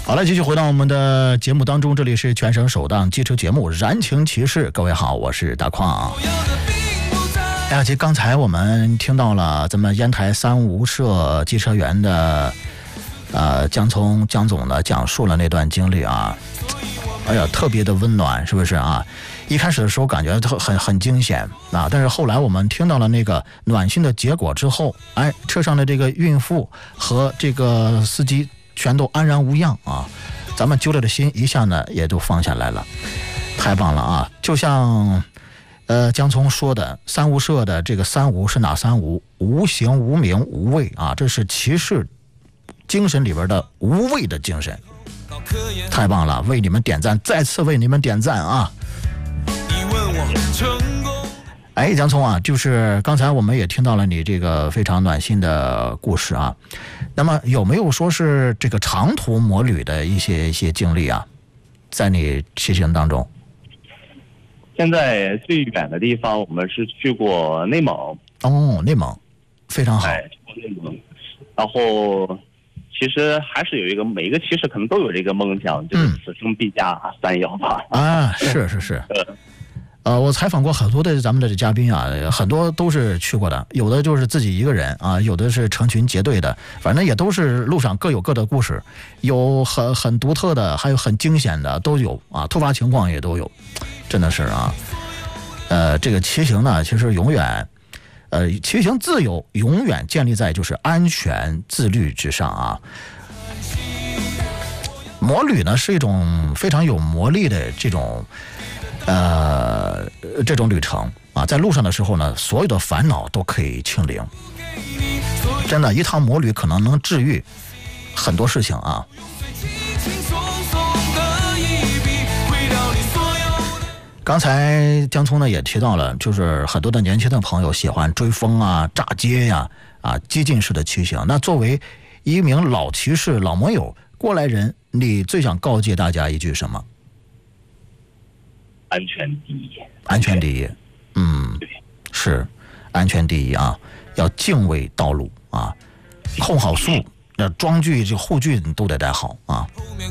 好了，继续回到我们的节目当中，这里是全省首档机车节目《燃情骑士》，各位好，我是大矿。哎呀，其实刚才我们听到了咱们烟台三无社机车园的江总呢讲述了那段经历啊，哎呀，特别的温暖，是不是啊？一开始的时候感觉很惊险啊，但是后来我们听到了那个暖心的结果之后，哎，车上的这个孕妇和这个司机全都安然无恙啊，咱们揪着的心一下呢也都放下来了，太棒了啊！就像江聪说的，三无社的这个三无是哪三无？无形、无名、无畏啊，这是骑士精神里边的无畏的精神，太棒了，为你们点赞，再次为你们点赞啊！哎，江聪啊，就是刚才我们也听到了你这个非常暖心的故事啊，那么有没有说是这个长途摩旅的一些经历啊，在你骑行当中？ 现在最远的地方我们是去过内蒙。 哦，内蒙非常好。 哎，去过内蒙。然后其实还是有一个，每一个骑士可能都有这个梦想，就是此生必驾三摇吧。 啊，是。我采访过很多的咱们的嘉宾啊，很多都是去过的，有的就是自己一个人啊，有的是成群结队的，反正也都是路上各有各的故事，有很独特的，还有很惊险的都有啊，突发情况也都有，真的是啊。这个骑行呢，其实永远，骑行自由永远建立在就是安全自律之上啊。摩旅呢是一种非常有魔力的这种旅程啊，在路上的时候呢，所有的烦恼都可以清零。真的，一趟摩旅可能能治愈很多事情啊。刚才江聪呢也提到了，就是很多的年轻的朋友喜欢追风啊、炸街呀、激进式的骑行。那作为一名老骑士、老摩友、过来人，你最想告诫大家一句什么？ 安全第一。 安全第一，是安全第一啊！要敬畏道路啊，控好速，那装具、这护具你都得带好啊。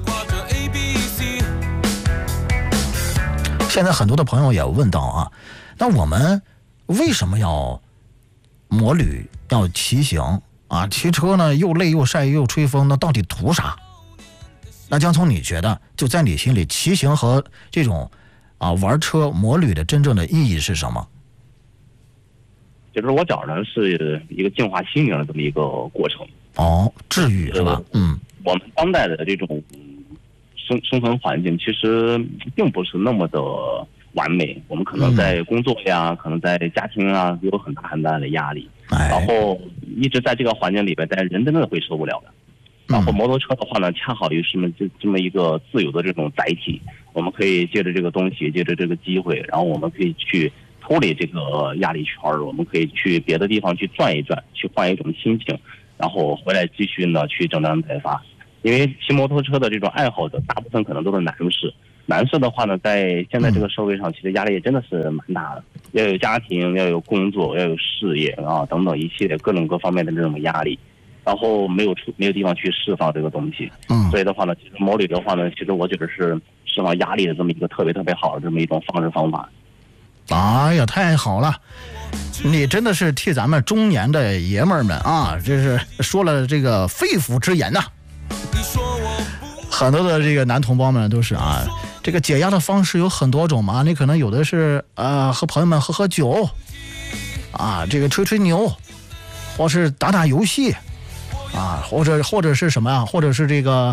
现在很多的朋友也问到啊，那我们为什么要摩旅、要骑行啊？骑车呢又累又晒又吹风，那到底图啥？那江聪，你觉得就在你心里，骑行和这种玩车摩旅的真正的意义是什么？ 就是我讲的是一个净化心灵的这么一个过程。 哦，治愈是吧？ 我们当代的这种生存环境其实并不是那么的完美，我们可能在工作呀，可能在家庭啊，有很大的压力，然后一直在这个环境里边，但人真的会受不了的。然后摩托车的话呢，恰好于是这么一个自由的这种载体，我们可以借着这个东西，借着这个机会，然后我们可以去脱离这个压力圈，我们可以去别的地方去转一转，去换一种心情，然后回来继续呢去整装待发。因为骑摩托车的这种爱好者，大部分可能都是男士。男士的话呢，在现在这个社会上，其实压力也真的是蛮大的，要有家庭，要有工作，要有事业啊等等一系列各种各方面的这种压力。然后没有地方去释放这个东西，所以的话呢，其实摩旅的话呢，其实我觉得是释放压力的这么一个特别好的这么一种方式方法。 哎呀，太好了！你真的是替咱们中年的爷们儿们啊，这是说了这个肺腑之言呐。很多的这个男同胞们都是啊，这个解压的方式有很多种嘛，你可能有的是和朋友们喝酒啊，这个吹牛，或是打游戏。或者是什么呀？或者是这个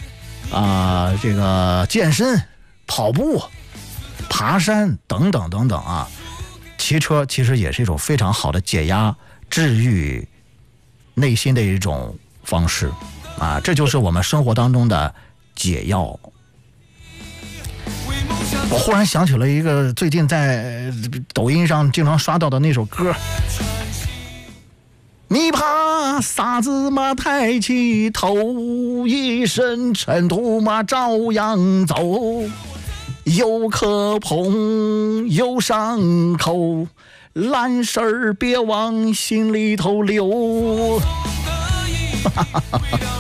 健身、跑步、爬山等等啊。骑车其实也是一种非常好的解压、治愈内心的一种方式啊。这就是我们生活当中的解药。我忽然想起了一个最近在抖音上经常刷到的那首歌。你怕啥子嘛？抬起头，一身尘土嘛照样走，有磕碰有伤口，烂事儿别往心里头留。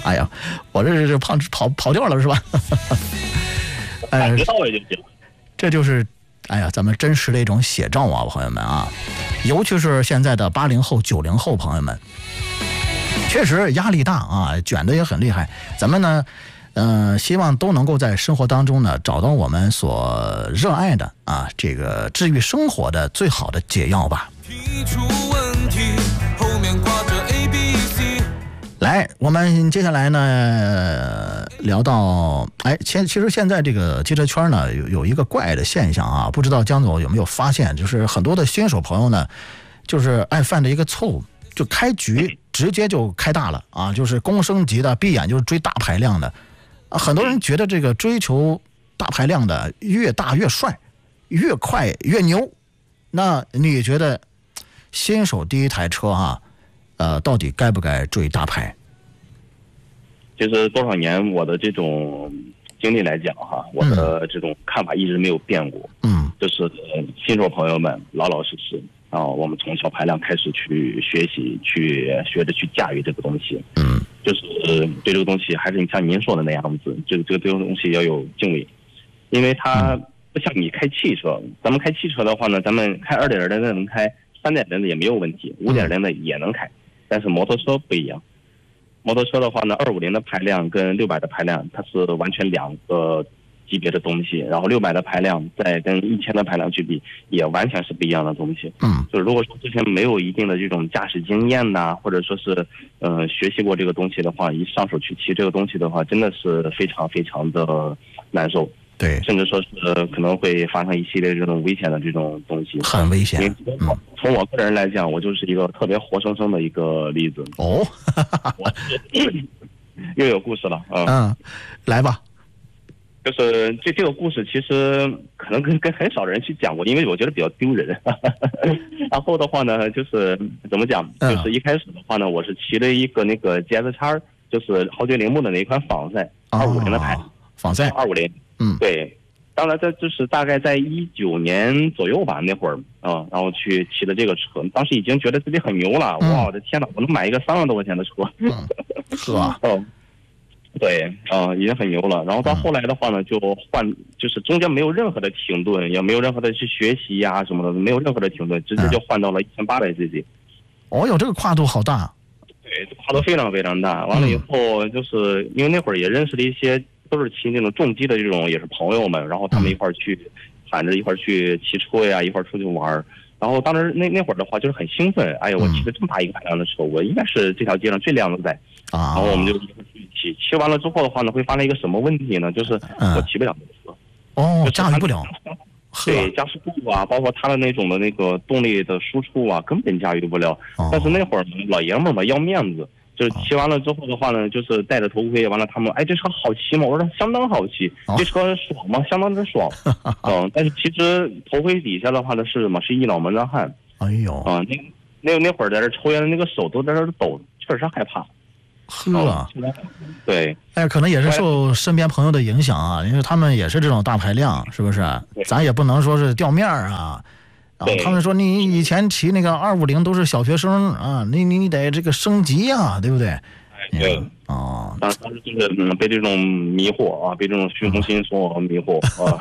哎呀，我这跑调了是吧？ 感觉到了就行。 这就是哎呀，咱们真实的一种写照啊，朋友们啊，尤其是现在的80后、90后朋友们，确实压力大啊，卷的也很厉害。咱们呢，希望都能够在生活当中呢找到我们所热爱的啊，这个治愈生活的最好的解药吧。 提出问题，后面挂着 ABC。 来，我们接下来呢聊到，其实现在这个汽车圈呢有一个怪的现象啊，不知道江总有没有发现，就是很多的新手朋友呢，就是爱犯的一个错误，就开局直接就开大了啊，就是公升级的，闭眼就是追大排量的。很多人觉得这个追求大排量的越大越帅，越快越牛。那你觉得新手第一台车啊，到底该不该追大排？ 其实多少年我的这种经历来讲哈，我的这种看法一直没有变过。就是新手朋友们老老实实啊，我们从小排量开始去学习，去学着去驾驭这个东西。就是对这个东西还是像您说的那样子，这个东西要有敬畏，因为它不像你开汽车，咱们开汽车的话呢，咱们开2.0的能开，3.0的也没有问题，5.0的也能开，但是摩托车不一样。摩托车的话呢，250的排量跟600的排量它是完全两个级别的东西，然后600的排量再跟1000的排量去比，也完全是不一样的东西。就是如果说之前没有一定的这种驾驶经验呐，或者说是学习过这个东西的话，一上手去骑这个东西的话，真的是非常非常的难受。 对， 甚至说是可能会发生一系列这种危险的这种东西， 很危险。 从我个人来讲，我就是一个特别活生生的一个例子。 哦， 我又有故事了。 来吧。 就是这个故事，其实可能跟很少人去讲过，因为我觉得比较丢人。然后的话呢，就是怎么讲，就是一开始的话呢，我是骑了一个那个 GS-X， 就是豪爵铃木的那一款仿赛250的排， 仿赛 250。对，当然这就是大概在19年左右吧，那会儿然后去骑的这个车，当时已经觉得自己很牛了。哇，我的天哪，我能买一个3万多块钱的车。对，已经很牛了。然后到后来的话呢，就是中间没有任何的停顿，也没有任何的去学习呀什么的，没有任何的停顿，直接就换到了1800cc。 哦哟，这个跨度好大。 对，跨度非常非常大。完了以后，就是因为那会儿也认识了一些都是骑那种重机的这种也是朋友们，然后他们一块儿去喊着一块儿去骑车呀，一块儿出去玩。然后当时那会儿的话就是很兴奋，哎呀，我骑了这么大一个排量的车，我应该是这条街上最靓的仔。然后我们就一块儿去骑完了之后的话呢，会发生一个什么问题呢？就是我骑不了那个车。 驾驭不了。 对，加速度啊，包括它的那种的那个动力的输出啊，根本驾驭不了。但是那会儿老爷们儿嘛，要面子，就是骑完了之后的话呢，就是戴着头盔，完了他们这车好骑吗？我说相当好骑。这车爽吗？相当之爽。但是其实头盔底下的话呢是什么？是一脑门子汗。 哎呦那会儿在这抽烟的那个手都在这抖，确实害怕。对， 可能也是受身边朋友的影响啊，因为他们也是这种大排量，是不是？咱也不能说是掉面啊。然后他们说你以前骑那个250都是小学生啊，你得这个升级啊，对不对？ 对。当时就是被这种迷惑啊，被这种虚荣心所迷惑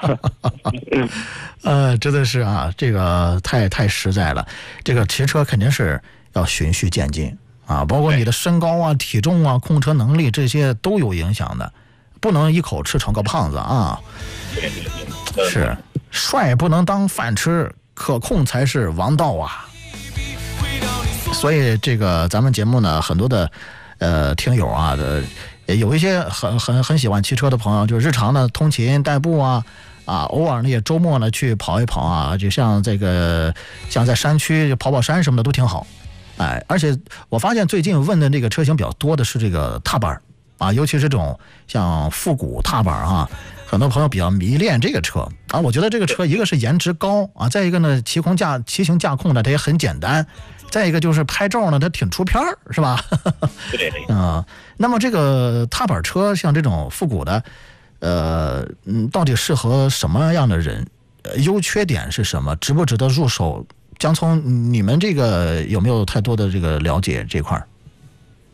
啊。 真的是啊，这个太实在了。这个骑车肯定是要循序渐进。包括你的身高啊、体重啊、控车能力这些都有影响的，不能一口吃成个胖子啊。 对， 是帅不能当饭吃，可控才是王道啊。所以这个咱们节目呢，很多的听友啊有一些很喜欢骑车的朋友，就是日常的通勤代步啊，偶尔呢也周末呢去跑一跑啊，就像像在山区跑山什么的都挺好。而且我发现最近问的这个车型比较多的是这个踏板尤其是这种像复古踏板很多朋友比较迷恋这个车我觉得这个车一个是颜值高再一个呢骑行驾控呢它也很简单，再一个就是拍照呢它挺出片是吧？ 对。 那么这个踏板车像这种复古的到底适合什么样的人？优缺点是什么？值不值得入手？江聪，你们这个有没有太多的这个了解这块？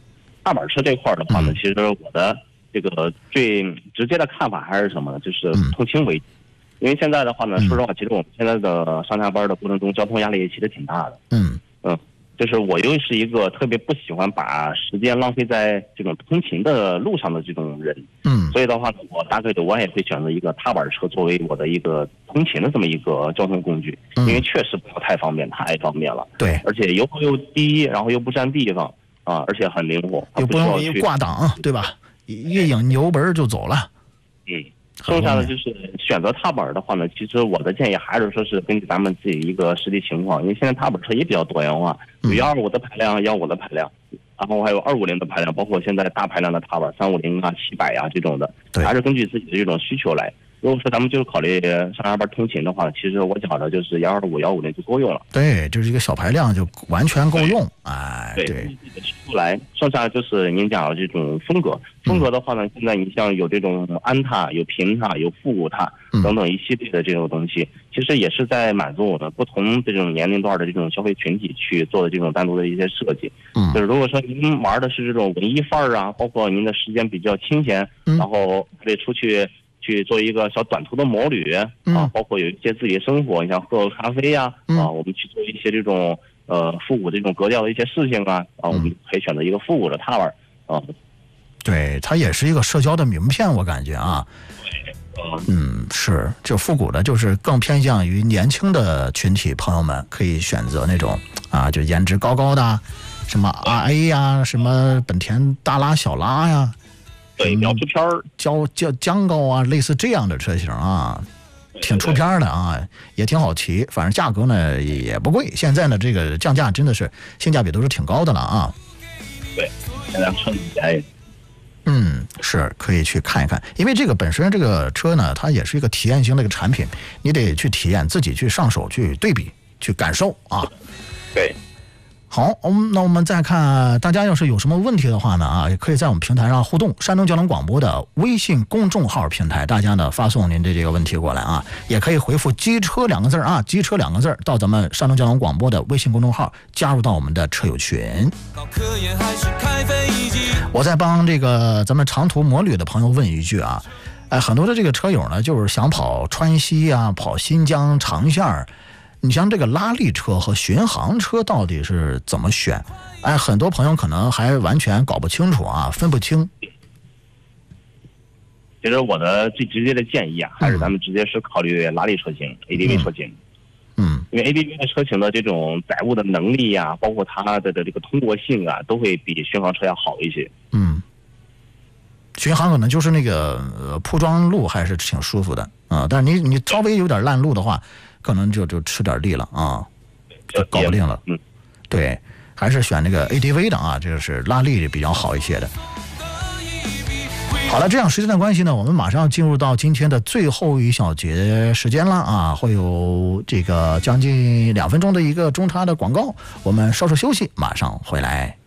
踏板车这块的话呢，其实我的这个最直接的看法还是什么呢？就是通勤为主。因为现在的话呢，说实话，其实我们现在的上下班的过程中，交通压力也其实挺大的。就是我又是一个特别不喜欢把时间浪费在这种通勤的路上的这种人。所以的话呢，我大概我也会选择一个踏板车作为我的一个通勤的这么一个交通工具，因为确实不太方便，太方便了。 对， 而且油耗又低，然后又不占地方啊，而且很灵活， 又不容易挂档，对吧？一拧油门就走了。 剩下的就是选择踏板的话呢，其实我的建议还是说是根据咱们自己一个实际情况，因为现在踏板车也比较多元化，有125的排量、155的排量，然后还有250的排量，包括现在大排量的踏板350啊、700啊这种的，还是根据自己的这种需求来。如果说咱们就是考虑上下班通勤的话，其实我讲的就是125、150就够用了。 对，就是一个小排量就完全够用。 对，根据自己的需求来。剩下就是您讲的这种风格，风格的话呢，现在你像有这种安踏、有平踏、有复古踏等等一系列的这种东西，其实也是在满足我们不同这种年龄段的这种消费群体去做的这种单独的一些设计。就是如果说您玩的是这种文艺范儿啊，包括您的时间比较清闲，然后可以出去做一个小短途的摩旅啊，包括有一些自己的生活，你像喝个咖啡呀，我们去做一些这种复古这种格调的一些事情啊，我们可以选择一个复古的踏板啊。 对，它也是一个社交的名片，我感觉啊。是，就复古的，就是更偏向于年轻的群体朋友们可以选择那种啊，就颜值高高的，什么 RA 呀，什么本田大拉、小拉呀。 对，秒出片儿， 叫江高啊，类似这样的车型啊，挺出片的啊，也挺好骑，反正价格呢也不贵。现在呢，这个降价真的是性价比都是挺高的了啊。 对，现在车很便宜。 是可以去看一看，因为这个本身这个车呢，它也是一个体验型的一个产品，你得去体验，自己去上手去对比，去感受啊。 对。 好，那我们再看，大家要是有什么问题的话呢，也可以在我们平台上互动。山东交通广播的微信公众号平台，大家呢发送您的这个问题过来啊，也可以回复机车2个字啊，机车2个字到咱们山东交通广播的微信公众号，加入到我们的车友群。我再帮这个咱们长途摩旅的朋友问一句啊，很多的这个车友呢，就是想跑川西啊，跑新疆长线儿。你像这个拉力车和巡航车到底是怎么选？很多朋友可能还完全搞不清楚啊，分不清。 其实我的最直接的建议啊，还是咱们直接是考虑拉力车型、ADV 车型。因为 ADV 的车型的这种载物的能力呀，包括它的这个通过性啊，都会比巡航车要好一些。 巡航可能就是那个铺装路还是挺舒服的啊，但是你稍微有点烂路的话，可能就吃点力了啊，就搞不定了。对，还是选那个 ADV 的啊，这个是拉力比较好一些的。好了，这样时间的关系呢，我们马上进入到今天的最后一小节时间了啊，会有这个将近2分钟的一个中插的广告，我们稍事休息，马上回来。